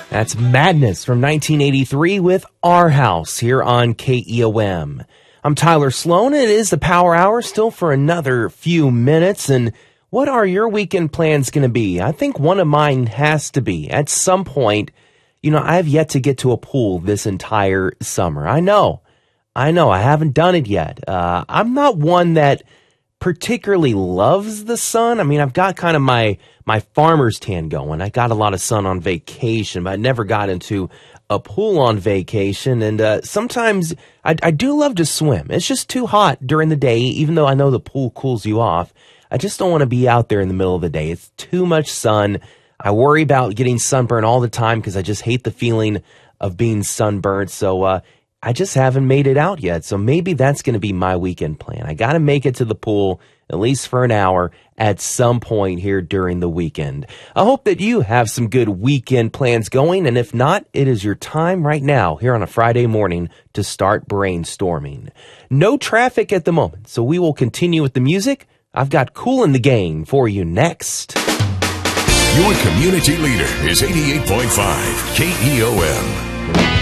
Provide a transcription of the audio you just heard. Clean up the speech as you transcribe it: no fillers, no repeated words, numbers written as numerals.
That's Madness from 1983 with Our House here on KEOM. I'm Tyler Sloan, and it is the Power Hour still for another few minutes. And what are your weekend plans going to be? I think one of mine has to be at some point. I have yet to get to a pool this entire summer. I know. I haven't done it yet. I'm not one that particularly loves the sun. I mean, I've got kind of my farmer's tan going. I got a lot of sun on vacation, but I never got into a pool on vacation. And sometimes I do love to swim. It's just too hot during the day, even though I know the pool cools you off. I just don't want to be out there in the middle of the day. It's too much sun. I worry about getting sunburned all the time because I just hate the feeling of being sunburned. So I just haven't made it out yet. So maybe that's going to be my weekend plan. I got to make it to the pool at least for an hour at some point here during the weekend. I hope that you have some good weekend plans going. And if not, it is your time right now here on a Friday morning to start brainstorming. No traffic at the moment, so we will continue with the music. I've got Kool and the Gang for you next. Your community leader is 88.5 KEOM.